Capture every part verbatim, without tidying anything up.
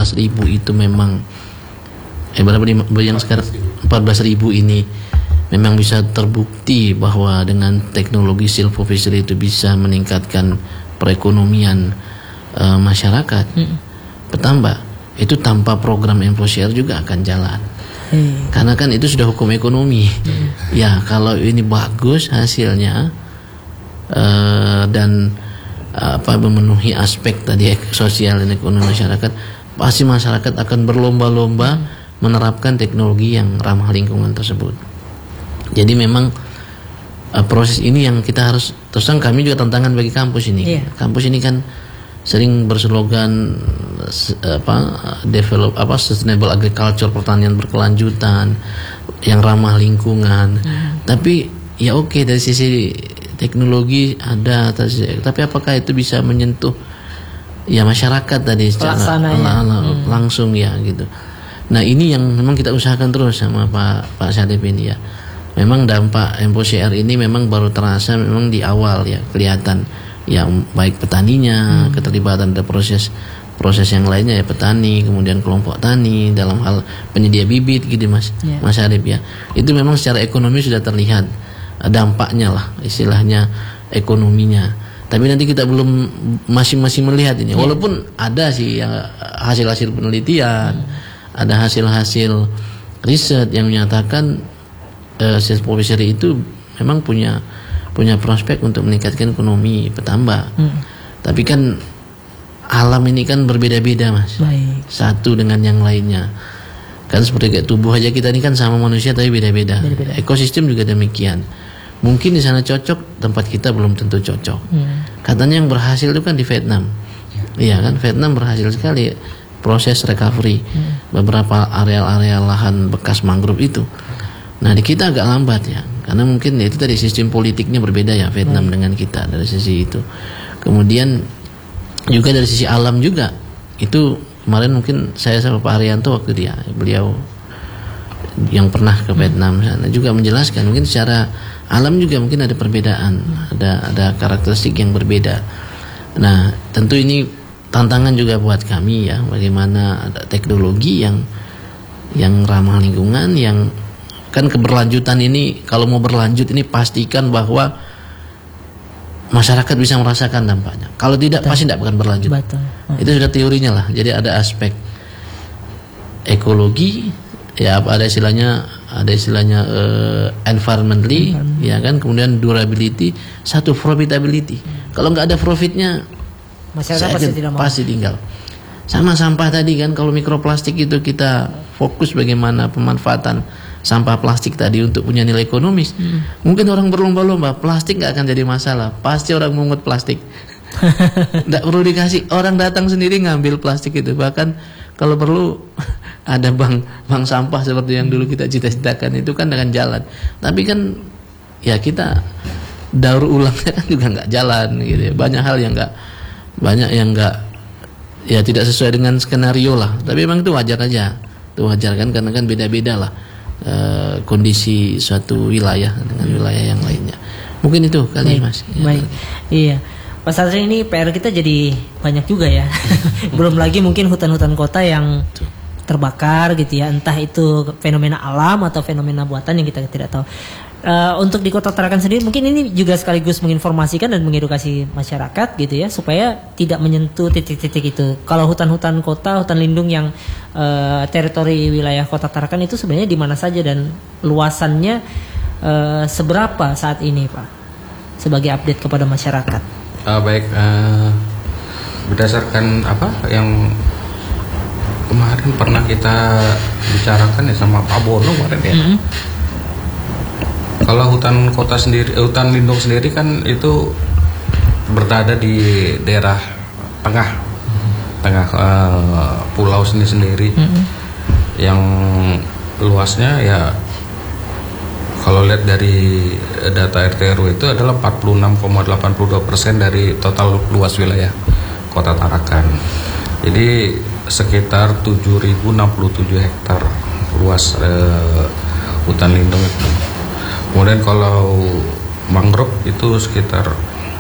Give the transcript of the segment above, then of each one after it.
belas ribu itu memang eh berapa yang sekarang empat belas ribu ini memang bisa terbukti bahwa dengan teknologi silvofishery itu bisa meningkatkan perekonomian uh, masyarakat hmm. petambak, itu tanpa program M P O S R juga akan jalan. Hmm. Karena kan itu sudah hukum ekonomi. Hmm. Ya, kalau ini bagus hasilnya uh, dan uh, apa memenuhi aspek tadi sosial dan ekonomi masyarakat, pasti masyarakat akan berlomba-lomba hmm. menerapkan teknologi yang ramah lingkungan tersebut. Jadi memang uh, proses ini yang kita harus, terus terang kami juga tantangan bagi kampus ini. Yeah. Kampus ini kan sering berslogan uh, apa develop apa sustainable agriculture, pertanian berkelanjutan yang ramah lingkungan. Hmm. Tapi ya oke okay, dari sisi teknologi ada, tapi apakah itu bisa menyentuh ya masyarakat tadi secara hmm. langsung ya gitu. Nah ini yang memang kita usahakan terus sama Pak Pak Syarif ini ya. Memang dampak M P O S R ini memang baru terasa memang di awal ya, kelihatan ya, baik petaninya, hmm. keterlibatan ada proses proses yang lainnya ya, petani, kemudian kelompok tani dalam hal penyedia bibit gitu Mas yeah. Mas Syarif ya. Itu memang secara ekonomi sudah terlihat dampaknya lah, istilahnya ekonominya. Tapi nanti kita belum masing-masing melihat ini. Yeah. Walaupun ada sih yang hasil-hasil penelitian, hmm. ada hasil-hasil riset yang menyatakan uh, silvofishery itu memang punya punya prospek untuk meningkatkan ekonomi petambak. Hmm. Tapi kan alam ini kan berbeda-beda Mas. Baik. Satu dengan yang lainnya. Kan seperti kayak tubuh aja kita ini kan sama manusia tapi beda-beda. Beda-beda. Ekosistem juga demikian. Mungkin di sana cocok, tempat kita belum tentu cocok. Hmm. Katanya yang berhasil itu kan di Vietnam. Iya kan, Vietnam berhasil sekali proses recovery hmm. beberapa area-area lahan bekas mangrove itu. Nah di kita agak lambat ya, karena mungkin itu tadi sistem politiknya berbeda ya Vietnam hmm. dengan kita dari sisi itu. Kemudian juga dari sisi alam juga itu. Kemarin mungkin saya sama Pak Haryanto waktu dia beliau yang pernah ke Vietnam sana juga menjelaskan mungkin secara alam juga mungkin ada perbedaan, ada ada karakteristik yang berbeda. Nah tentu ini tantangan juga buat kami ya, bagaimana ada teknologi yang yang ramah lingkungan, yang kan keberlanjutan ini kalau mau berlanjut ini pastikan bahwa masyarakat bisa merasakan dampaknya. Kalau tidak Betul. Pasti tidak akan berlanjut. Betul. Itu sudah teorinya lah. Jadi ada aspek ekologi, ya ada istilahnya, ada istilahnya uh, environmentally, Environment. ya kan. Kemudian durability, satu profitability. Hmm. Kalau nggak ada profitnya, masyarakat pasti tidak mau. Pasti tinggal. Sama sampah tadi kan, kalau mikroplastik itu kita fokus bagaimana pemanfaatan sampah plastik tadi untuk punya nilai ekonomis. Hmm. Mungkin orang berlomba-lomba, plastik nggak akan jadi masalah. Pasti orang mungut plastik. Nggak perlu dikasih, orang datang sendiri ngambil plastik itu. Bahkan kalau perlu ada bank bank sampah seperti yang dulu kita cita-citakan itu kan akan jalan. Tapi kan ya kita daur ulangnya kan juga nggak jalan gitu ya. Banyak hal yang nggak banyak yang nggak ya tidak sesuai dengan skenario lah. Tapi memang itu wajar aja. Itu wajar kan, karena kan beda-beda lah. Uh, kondisi suatu wilayah dengan wilayah yang lainnya. Mungkin itu kali Mas. Baik. Iya. Pak Satri, ini P R kita jadi banyak juga ya. Belum lagi mungkin hutan-hutan kota yang terbakar gitu ya. Entah itu fenomena alam atau fenomena buatan yang kita tidak tahu. Uh, untuk di Kota Tarakan sendiri mungkin ini juga sekaligus menginformasikan dan mengedukasi masyarakat gitu ya, supaya tidak menyentuh titik-titik itu. Kalau hutan-hutan kota, hutan lindung yang uh, teritori wilayah Kota Tarakan itu sebenarnya di mana saja dan luasannya uh, seberapa saat ini Pak, sebagai update kepada masyarakat. Uh, baik, uh, berdasarkan apa yang kemarin pernah kita bicarakan ya sama Pak Bono kemarin ya. Mm-hmm. Kalau hutan kota sendiri, eh, hutan lindung sendiri kan itu berada di daerah tengah, mm-hmm. tengah uh, pulau sendiri sendiri, mm-hmm. yang luasnya ya kalau lihat dari data R T R W itu adalah empat puluh enam koma delapan dua persen dari total luas wilayah Kota Tarakan. Jadi sekitar tujuh ribu enam puluh tujuh hektar luas uh, hutan lindung itu. Kemudian kalau mangrove itu sekitar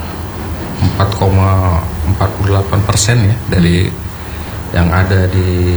empat koma empat delapan persen ya dari hmm. yang ada di